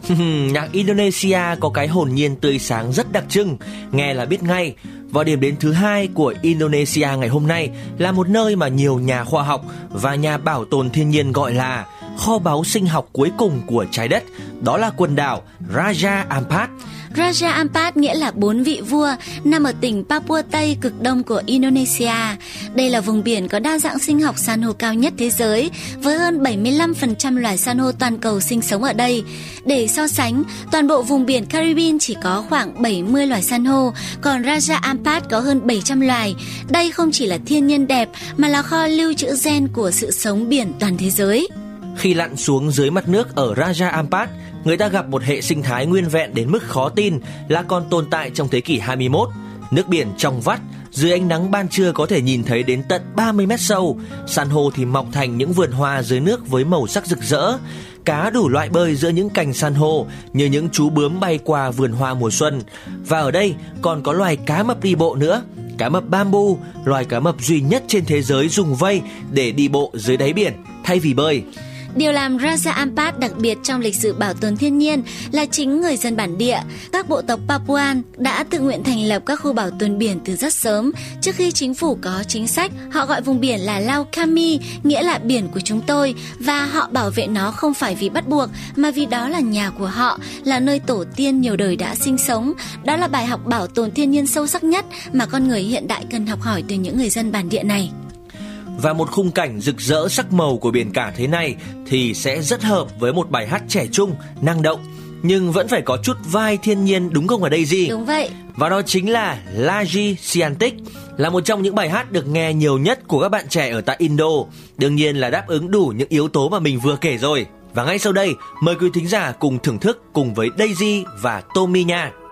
Nhạc Indonesia có cái hồn nhiên tươi sáng rất đặc trưng, nghe là biết ngay. Và điểm đến thứ hai của Indonesia ngày hôm nay là một nơi mà nhiều nhà khoa học và nhà bảo tồn thiên nhiên gọi là kho báu sinh học cuối cùng của trái đất. Đó là quần đảo Raja Ampat. Raja Ampat nghĩa là 4 vị vua, nằm ở tỉnh Papua Tây cực đông của Indonesia. Đây là vùng biển có đa dạng sinh học san hô cao nhất thế giới, với hơn 75% loài san hô toàn cầu sinh sống ở đây. Để so sánh, toàn bộ vùng biển Caribbean chỉ có khoảng 70 loài san hô, còn Raja Ampat có hơn 700 loài. Đây không chỉ là thiên nhiên đẹp, mà là kho lưu trữ gen của sự sống biển toàn thế giới. Khi lặn xuống dưới mặt nước ở Raja Ampat, người ta gặp một hệ sinh thái nguyên vẹn đến mức khó tin là còn tồn tại trong thế kỷ 21. Nước biển trong vắt, dưới ánh nắng ban trưa có thể nhìn thấy đến tận 30 mét sâu. San hô thì mọc thành những vườn hoa dưới nước với màu sắc rực rỡ. Cá đủ loại bơi giữa những cành san hô như những chú bướm bay qua vườn hoa mùa xuân. Và ở đây còn có loài cá mập đi bộ nữa. Cá mập bamboo, loài cá mập duy nhất trên thế giới dùng vây để đi bộ dưới đáy biển thay vì bơi. Điều làm Raja Ampat đặc biệt trong lịch sử bảo tồn thiên nhiên là chính người dân bản địa. Các bộ tộc Papuan đã tự nguyện thành lập các khu bảo tồn biển từ rất sớm. Trước khi chính phủ có chính sách, họ gọi vùng biển là Laut Kami, nghĩa là biển của chúng tôi, và họ bảo vệ nó không phải vì bắt buộc, mà vì đó là nhà của họ, là nơi tổ tiên nhiều đời đã sinh sống. Đó là bài học bảo tồn thiên nhiên sâu sắc nhất mà con người hiện đại cần học hỏi từ những người dân bản địa này. Và một khung cảnh rực rỡ sắc màu của biển cả thế này thì sẽ rất hợp với một bài hát trẻ trung, năng động, nhưng vẫn phải có chút vai thiên nhiên, đúng không ở đây gì? Đúng vậy. Và đó chính là Laji Siantik, là một trong những bài hát được nghe nhiều nhất của các bạn trẻ ở tại Indo. Đương nhiên là đáp ứng đủ những yếu tố mà mình vừa kể rồi. Và ngay sau đây, mời quý thính giả cùng thưởng thức cùng với Daisy và Tommy nha.